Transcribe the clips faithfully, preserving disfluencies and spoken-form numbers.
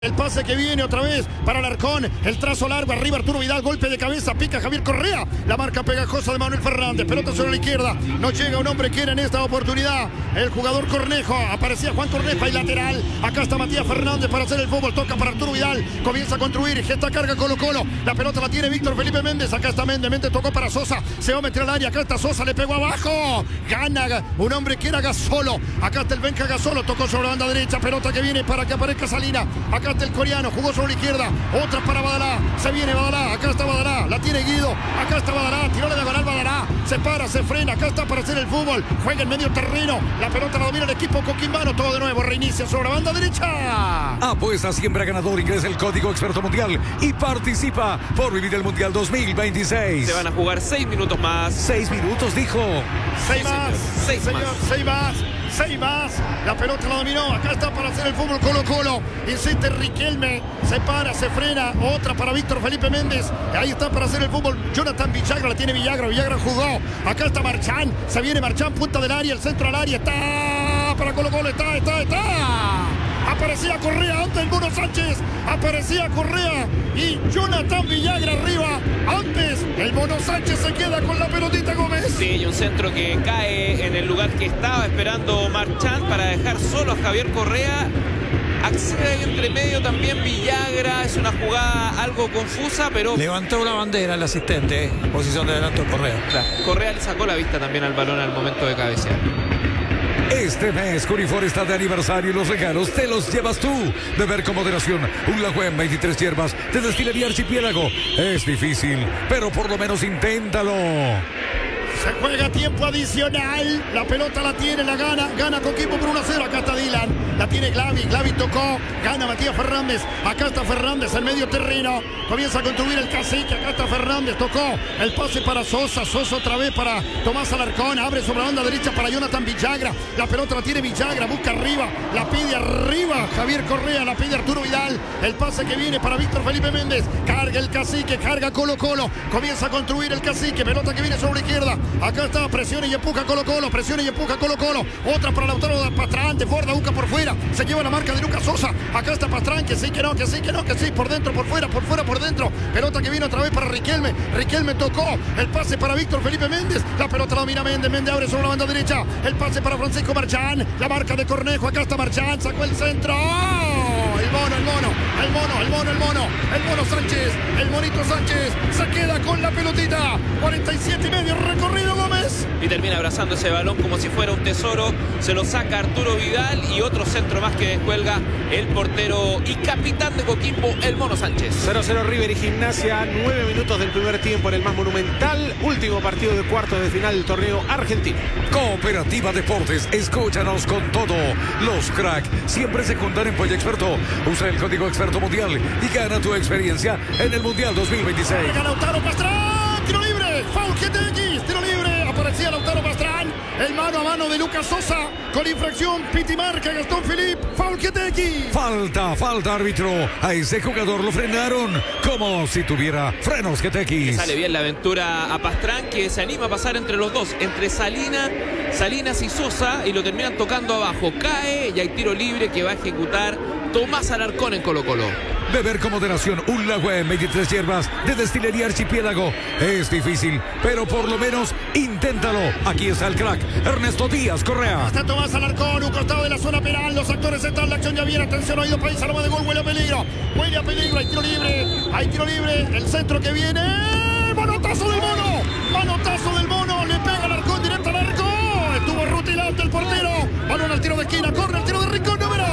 El pase que viene otra vez para Alarcón, el trazo largo, arriba Arturo Vidal, golpe de cabeza, pica Javier Correa, la marca pegajosa de Manuel Fernández, pelota sobre la izquierda, no llega un hombre quiere en esta oportunidad, el jugador Cornejo, aparecía Juan Cornejo y lateral, acá está Matías Fernández para hacer el fútbol, toca para Arturo Vidal, comienza a construir, gesta carga Colo Colo, la pelota la tiene Víctor Felipe Méndez, acá está Méndez, Méndez tocó para Sosa, se va a meter al área, acá está Sosa, le pegó abajo, gana un hombre que era Gasolo, acá está el Benja Gasolo, tocó sobre la banda derecha, pelota que viene para que aparezca Salina, acá está el coreano, jugó sobre la izquierda, otra para Badalá, se viene Badalá, acá está Badalá, la tiene Guido, acá está Badalá, tiró la diagonal Badalá, se para, se frena, acá está para hacer el fútbol, juega en medio terreno, la pelota la domina el equipo coquimbano, todo de nuevo, reinicia sobre la banda derecha. Apuesta siempre a ganador, ingresa el código experto mundial y participa por vivir el mundial dos mil veintiséis. Se van a jugar seis minutos más. Seis minutos, dijo. Seis sí, más, seis señor, más. seis más. Seis más, la pelota la dominó, acá está para hacer el fútbol Colo Colo, insiste Riquelme, se para, se frena, otra para Víctor Felipe Méndez, ahí está para hacer el fútbol Jonathan Villagra, la tiene Villagra, Villagra jugó, acá está Marchán, se viene Marchán, punta del área, el centro al área, está para Colo Colo, está, está, está. Aparecía Correa antes el Mono Sánchez, aparecía Correa y Jonathan Villagra arriba. Antes el Mono Sánchez se queda con la pelotita, Gómez. Sí, y un centro que cae en el lugar que estaba esperando Marchand para dejar solo a Javier Correa. Accede entre medio también Villagra, es una jugada algo confusa, pero... Levantó la bandera el asistente, eh, posición de adelanto de Correa. Claro, Correa le sacó la vista también al balón al momento de cabecear. Este mes Curifor está de aniversario y los regalos te los llevas tú. Beber con moderación. Un Lagüen veintitrés hierbas de Destilería Archipiélago. Es difícil, pero por lo menos inténtalo. Se juega tiempo adicional. La pelota la tiene, la gana. Gana Coquimbo por uno a cero. Acá está Dylan. La tiene Glavi. Glavi tocó. Gana Matías Fernández. Acá está Fernández en medio terreno. Comienza a construir el cacique. Acá está Fernández. Tocó. El pase para Sosa. Sosa otra vez para Tomás Alarcón. Abre sobre la banda derecha para Jonathan Villagra. La pelota la tiene Villagra. Busca arriba. La pide arriba Javier Correa. La pide Arturo Vidal. El pase que viene para Víctor Felipe Méndez. Carga el cacique. Carga Colo Colo. Comienza a construir el cacique. Pelota que viene sobre la izquierda. Acá está, presiona y empuja Colo Colo, presiona y empuja Colo Colo. Otra para Lautaro Pastrán, de Borda, busca por fuera. Se lleva la marca de Lucas Sosa. Acá está Pastrán, que sí, que no, que sí, que no, que sí. Por dentro, por fuera, por fuera, por dentro. Pelota que viene otra vez para Riquelme. Riquelme tocó. El pase para Víctor Felipe Méndez. La pelota la domina Méndez. Méndez abre sobre la banda derecha. El pase para Francisco Marchán. La marca de Cornejo. Acá está Marchán. Sacó el centro. ¡Oh! El mono, el mono, el mono, el mono, el mono. El mono Sánchez. El monito Sánchez. Se queda con la pelotita. cuarenta y siete y medio recorrido, Gómez. Y termina abrazando ese balón como si fuera un tesoro. Se lo saca Arturo Vidal y otro centro más que descuelga el portero y capitán de Coquimbo, el Mono Sánchez. cero cero River y Gimnasia, nueve minutos del primer tiempo en el más monumental. Último partido de cuartos de final del torneo argentino. Cooperativa Deportes, escúchanos con todo. Los crack siempre se juntan en Pollo Experto. Usa el código experto mundial y gana tu experiencia en el Mundial dos mil veintiséis. Llega Lautaro Pastrán, tiro libre, foul G T X, tiro libre, aparecía Lautaro Pastrán, el mano a mano de Lucas Sosa, con infracción, Piti marca, Gastón Philippe, foul G T X. Falta, falta árbitro, a ese jugador lo frenaron, como si tuviera frenos G T X. Sale bien la aventura a Pastrán, que se anima a pasar entre los dos, entre Salina, Salinas y Sosa, y lo terminan tocando abajo, cae y hay tiro libre que va a ejecutar Tomás Alarcón en Colo Colo. Beber con moderación, un Lagüen veintitrés hierbas de Destilería Archipiélago. Es difícil, pero por lo menos inténtalo. Aquí está el crack, Ernesto Díaz Correa. Está Tomás Alarcón, un costado de la zona penal. Los actores están, la acción ya viene. Atención, oído país, saloma de gol, huele a peligro. Huele a peligro, hay tiro libre. Hay tiro libre, el centro que viene. Manotazo del mono. Manotazo del mono, le pega Alarcón directo al arco. Estuvo rutilante el portero. Balón al tiro de esquina, corre el tiro de Rincón, número.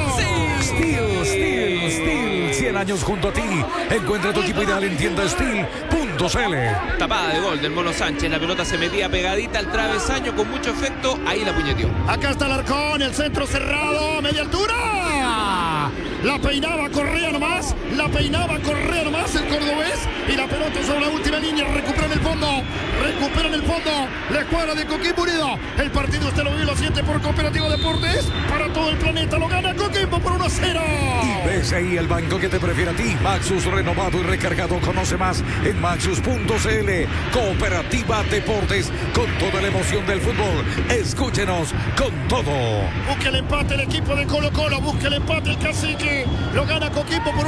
Steel, Steel, Steel, cien años junto a ti. Encuentra tu equipo ideal en tienda steel punto c l. Tapada de gol del Mono Sánchez, la pelota se metía pegadita al travesaño con mucho efecto, ahí la puñeteó. Acá está Alarcón, el centro cerrado, media altura. La peinaba Correa nomás, la peinaba Correa nomás el cordobés y la pelota sobre la última línea, recupera en el fondo, recupera en el fondo la escuadra de Coquimbo Unido. El partido usted lo vive, lo siente por Cooperativa Deportes, para todo el planeta, lo gana Coquimbo por uno a cero. Y ves ahí el banco que te prefiere a ti. Maxus renovado y recargado. Conoce más en maxus punto c l. Cooperativa Deportes, con toda la emoción del fútbol. Escúchenos con todo. Busca el empate el equipo de Colo Colo, busca el empate el cacique. Valle. Lo gana Coquimbo por